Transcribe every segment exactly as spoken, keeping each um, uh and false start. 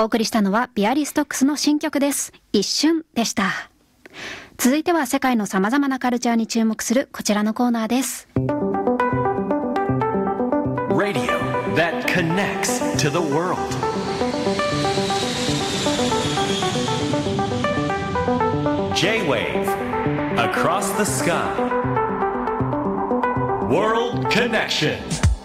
お送りしたのはビアリーストックスの新曲です。一瞬でした。続いては世界の様々なカルチャーに注目するこちらのコーナーです。 Radio that connects to the world. J-Wave across the sky. World Connection.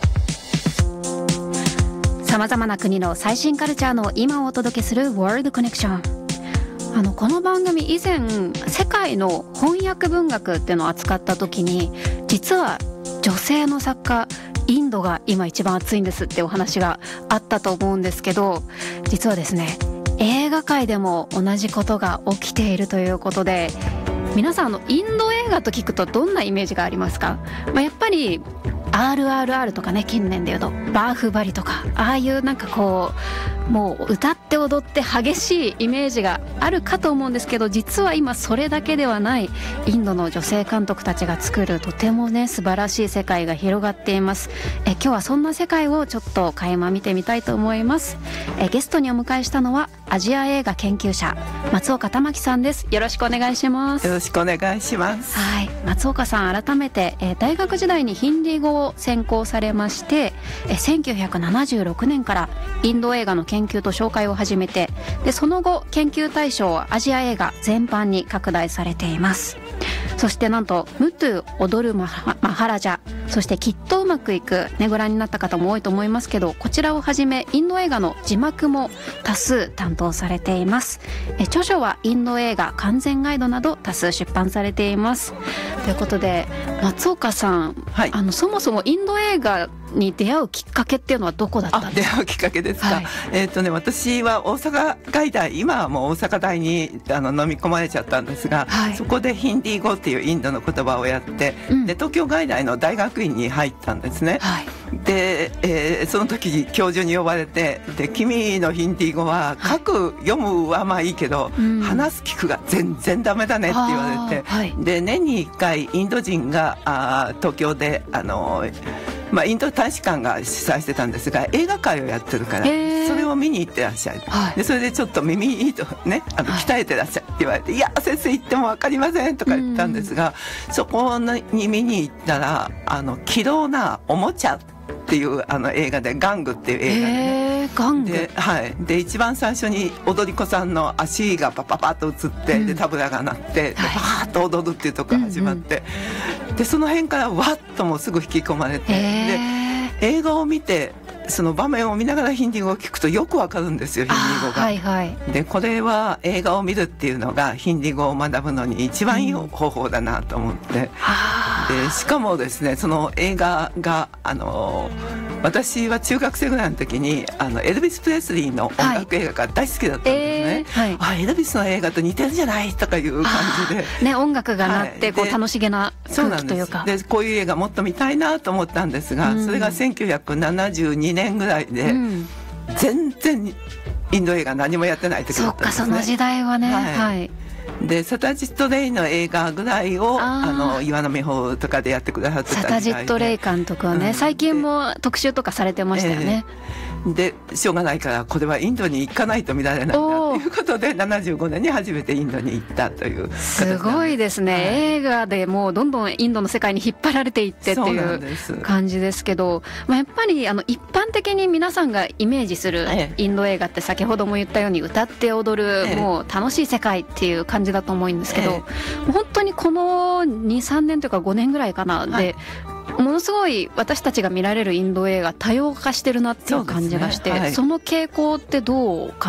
様々な国の最新カルチャーの今をお届けする World Connection。 あのこの番組以前世界の翻訳文学っていうのを扱った時に、実は女性の作家インドが今一番熱いんですってお話があったと思うんですけど、実はですね映画界でも同じことが起きているということで、皆さんあのインド映画と聞くとどんなイメージがありますか？まあ、やっぱり アールアールアール とかね、近年でいうとバーフバリとか、ああいうなんかこうもう歌って踊って激しいイメージがあるかと思うんですけど、実は今それだけではないインドの女性監督たちが作るとてもね素晴らしい世界が広がっています。え今日はそんな世界をちょっと垣間見てみたいと思います。えゲストにお迎えしたのはアジア映画研究者松岡玉樹さんです。よろしくお願いします。 よろしくお願いします。 はい、松岡さん改めて、えー、大学時代にヒンディー語を専攻されまして、えー、せんきゅうひゃくななじゅうろくねんからインド映画の研究と紹介を始めて、でその後研究対象をアジア映画全般に拡大されています。そしてなんとムトゥ踊るマハラジャ、そしてきっとうまくいくねご覧になった方も多いと思いますけど、こちらをはじめインド映画の字幕も多数担当されています。え著書はインド映画完全ガイドなど多数出版されています。ということで松岡さん、はい、あのそもそもインド映画に出会うきっかけっていうのはどこだったんですか？ あ、出会うきっかけですか、はい、えーとね、私は大阪外大、今はもう大阪大にあの飲み込まれちゃったんですが、はい、そこでヒンディー語っていうインドの言葉をやって、うん、で東京外大の大学院に入ったんですね、はい、で、えー、その時教授に呼ばれて、で君のヒンディー語は書く、はい、読むはまあいいけど、うん、話す聞くが全然ダメだねって言われて、はい、で年にいっかいインド人があ東京であのまあ、インド大使館が主催してたんですが、映画会をやってるからそれを見に行ってらっしゃい、はい、でそれでちょっと耳いいとね、あの鍛えてらっしゃいって言われて、はい、いや先生行っても分かりませんとか言ったんですが、そこに見に行ったらあの気動なおもちゃっていうあの映画で、ガングっていう映画でね、 ガングで、はい、で一番最初に踊り子さんの足がパパパッと映って、うん、でタブラが鳴って、でパーッと踊るっていうところが始まって、うんうん、でその辺からわっともうすぐ引き込まれて、で映画を見てその場面を見ながらヒンディー語を聞くとよくわかるんですよ、ヒンディー語が、はいはい、でこれは映画を見るっていうのがヒンディー語を学ぶのに一番いい方法だなと思って、うん、でしかもですね、その映画があの私は中学生ぐらいの時にあのエルビス・プレスリーの音楽映画が大好きだったんですね、はいえーはい、あエルビスの映画と似てるじゃないとかいう感じで、 ね、音楽が鳴ってこう楽しげな空気というか、 そうなんです。でこういう映画もっと見たいなと思ったんですが、うん、それがせんきゅうひゃくななじゅうにねんぐらいで、うん、全然インド映画何もやってない時だったんですね。 そうか、その時代はね、はいはいでサタジット・レイの映画ぐらいをあの岩波法とかでやってくださってた時代で、 サタジット・レイ監督はね、うん、最近も特集とかされてましたよね、 えー、でしょうがないからこれはインドに行かないと見られないんだということでななじゅうごねんに初めてインドに行ったという。 すごいですね、はい、映画でもうどんどんインドの世界に引っ張られていってっていう感じですけど、まあ、やっぱりあの一般的に皆さんがイメージするインド映画って先ほども言ったように歌って踊る、ええ、もう楽しい世界っていう感じだと思うんですけど、ええ、本当にこの にさんねんというかごねんぐらいかなで、はいものすごい私たちが見られるインド映画多様化してるなっていう感じがして、 そ,、ねはい、その傾向ってどう感じますか？